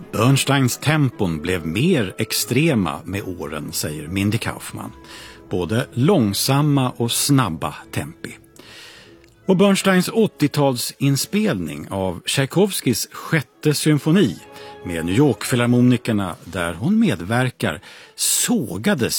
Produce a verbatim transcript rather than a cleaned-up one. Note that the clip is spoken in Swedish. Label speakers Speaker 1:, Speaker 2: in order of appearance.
Speaker 1: Bernsteins tempon blev mer extrema med åren, säger Mindy Kaufman. Både långsamma och snabba tempi. Och Bernsteins åttiotalsinspelning av Tchaikovskys sjätte symfoni med New York-filharmonikerna där hon medverkar sågades